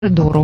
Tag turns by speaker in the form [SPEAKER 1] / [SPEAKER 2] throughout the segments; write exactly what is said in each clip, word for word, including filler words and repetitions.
[SPEAKER 1] коридору.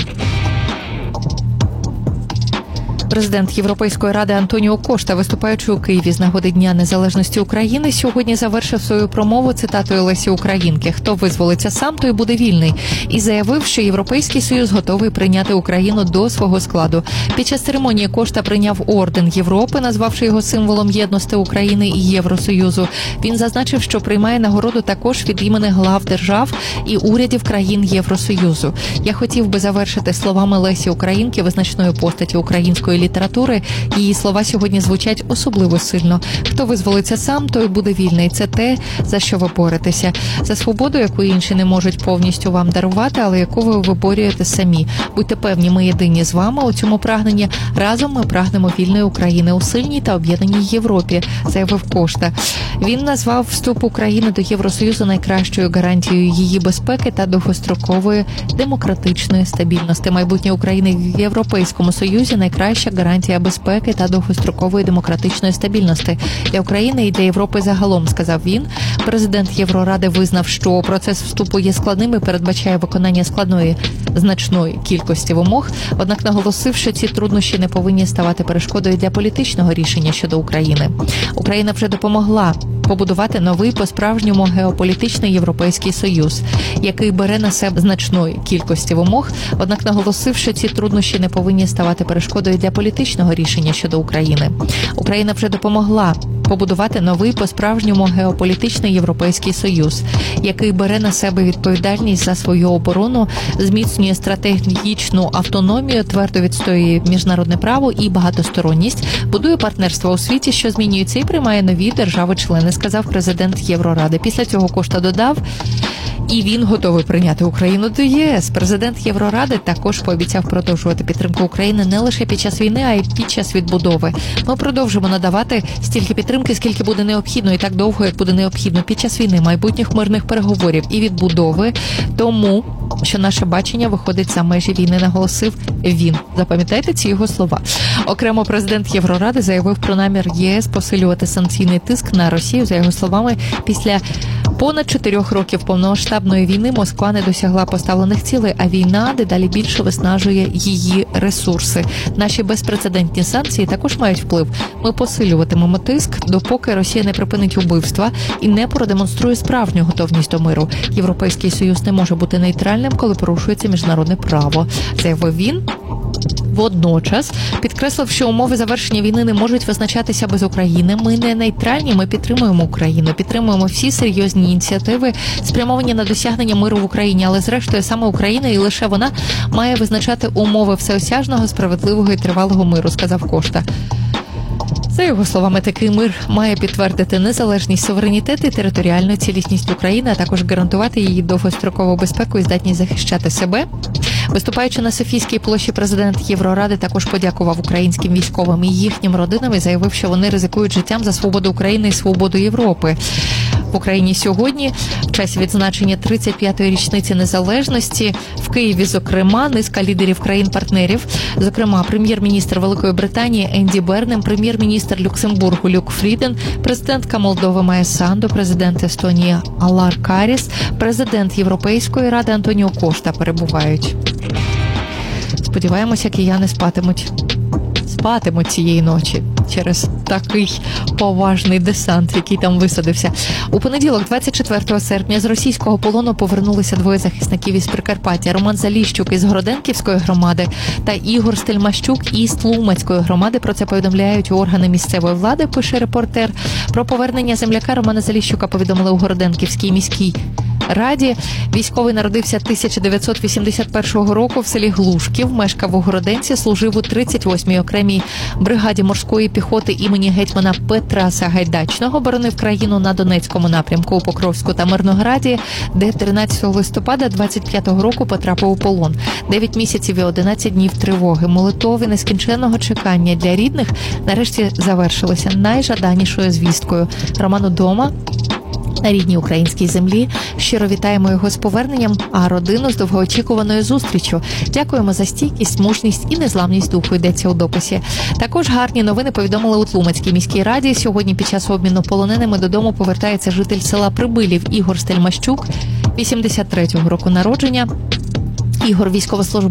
[SPEAKER 1] Президент Європейської ради Антоніо Кошта, виступаючи у Києві з нагоди Дня Незалежності України, сьогодні завершив свою промову цитатою Лесі Українки «Хто визволиться сам, той буде вільний» і заявив, що Європейський Союз готовий прийняти Україну до свого складу. Під час церемонії Кошта прийняв Орден Європи, назвавши його символом єдності України і Євросоюзу. Він зазначив, що приймає нагороду також від імені глав держав і урядів країн Євросоюзу. Я хотів би завершити словами Лесі Українки, визначної постаті української літератури. Її слова сьогодні звучать особливо сильно. Хто визволиться сам, той буде вільний. Це те, за що ви боретеся. За свободу, яку інші не можуть повністю вам дарувати, але яку ви виборюєте самі. Будьте певні, ми єдині з вами у цьому прагненні. Разом ми прагнемо вільної України у сильній та об'єднаній Європі, заявив Кошта. Він назвав вступ України до Євросоюзу найкращою гарантією її безпеки та довгострокової демократичної стабільності. Майбутнє України в Європейському Союзі найкраща гарантія безпеки та довгострокової демократичної стабільності для України і для Європи загалом, сказав він. Президент Євроради визнав, що процес вступу є складним і передбачає виконання складної значної кількості вимог, однак наголосив, що ці труднощі не повинні ставати перешкодою для політичного рішення щодо України. Україна вже допомогла побудувати новий по-справжньому геополітичний Європейський Союз, який бере на себе значної кількості вимог, однак наголосив, що ці труднощі не повинні ставати перешкодою для політичного рішення щодо України. Україна вже допомогла побудувати новий по-справжньому геополітичний Європейський Союз, який бере на себе відповідальність за свою оборону, зміцнює стратегічну автономію, твердо відстоює міжнародне право і багатосторонність, будує партнерство у світі, що змінюється, і приймає нові держави-члени, сказав президент Євроради. Після цього Кошта додав, і він готовий прийняти Україну до ЄС. Президент Євроради також пообіцяв продовжувати підтримку України не лише під час війни, а й під час відбудови. Ми продовжимо надавати стільки підтримки, скільки буде необхідно, і так довго, як буде необхідно під час війни, майбутніх мирних переговорів і відбудови, тому що наше бачення виходить за межі війни, наголосив він. Запам'ятайте ці його слова. Окремо президент Євроради заявив про намір ЄС посилювати санкційний тиск на Росію. За його словами, після понад чотирьох років повномасштабної війни Москва не досягла поставлених цілей, а війна дедалі більше виснажує її ресурси. Наші безпрецедентні санкції також мають вплив. Ми посилюватимемо тиск, допоки Росія не припинить убивства і не продемонструє справжню готовність до миру. Європейський Союз не може бути нейтральним, коли порушується міжнародне право, заявив він. Водночас підкреслив, що умови завершення війни не можуть визначатися без України. Ми не нейтральні, ми підтримуємо Україну, підтримуємо всі серйозні ініціативи, спрямовані на досягнення миру в Україні, але зрештою саме Україна і лише вона має визначати умови всеосяжного, справедливого і тривалого миру, сказав Кошта. За його словами, такий мир має підтвердити незалежність, суверенітет і територіальну цілісність України, а також гарантувати її довгострокову безпеку і здатність захищати себе. Виступаючи на Софійській площі, президент Євроради також подякував українським військовим і їхнім родинам і заявив, що вони ризикують життям за свободу України і свободу Європи. В Україні сьогодні, в часі відзначення тридцять п'ятої річниці незалежності, в Києві, зокрема, низка лідерів країн-партнерів, зокрема, прем'єр-міністр Великої Британії Енді Бернем, прем'єр-міністр Люксембургу Люк Фріден, президентка Молдови Майя Санду, президент Естонії Алар Каріс, президент Європейської ради Антоніо Кошта перебувають. Сподіваємося, кияни спатимуть. Спатимуть цієї ночі через такий поважний десант, який там висадився. У понеділок, двадцять четвертого серпня, з російського полону повернулися двоє захисників із Прикарпаття. Роман Заліщук із Городенківської громади та Ігор Стельмащук із Тлумацької громади. Про це повідомляють органи місцевої влади, пише репортер. Про повернення земляка Романа Заліщука повідомили у Городенківській міській раді. Військовий народився тисяча дев'ятсот вісімдесят першого року в селі Глушків, мешкав у Городенці, служив у тридцять восьмій окремій бригаді морської піхоти імені гетьмана Петра Сагайдачного, боронив країну на Донецькому напрямку у Покровську та Мирнограді, де тринадцятого листопада двадцять п'ятого року потрапив у полон. Дев'ять місяців і одинадцять днів тривоги, молитов і нескінченного чекання для рідних нарешті завершилися найжаданішою звісткою. Роман удома, на рідній українській землі. Щиро вітаємо його з поверненням, а родину з довгоочікуваною зустрічю. Дякуємо за стійкість, мужність і незламність духу, йдеться у дописі. Також гарні новини повідомили у Тлумацькій міській раді. Сьогодні під час обміну полоненими додому повертається житель села Прибилів Ігор Стельмащук, вісімдесят третього року народження. Ігор військовослужбовець